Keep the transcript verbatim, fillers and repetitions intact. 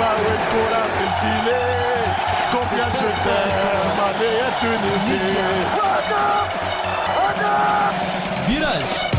لعبة والكرة في الفيليه كومبيان شوتر ماني التونسي فيراج